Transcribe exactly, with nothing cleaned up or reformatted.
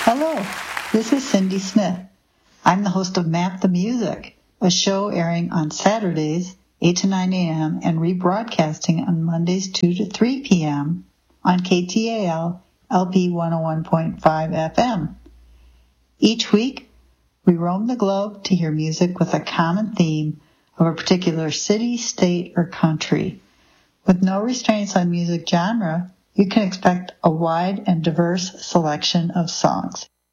Hello, this is Cindy Smith. I'm the host of Map the Music, a show airing on Saturdays, eight to nine a.m., and rebroadcasting on Mondays, two to three p.m. on K T A L L P one oh one point five F M. Each week, we roam the globe to hear music with a common theme of a particular city, state, or country. With no restraints on music genre, you can expect a wide and diverse selection of songs.